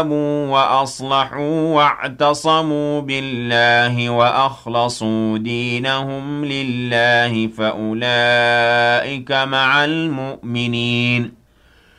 وأصلحوا واعتصموا بالله وأخلصوا دينهم لله فأولئك مع المؤمنين